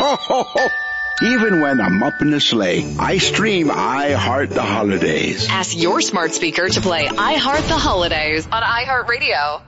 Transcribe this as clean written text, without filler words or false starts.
ho, ho, ho. Even when I'm up in the sleigh, I stream I Heart the Holidays. Ask your smart speaker to play I Heart the Holidays on iHeartRadio.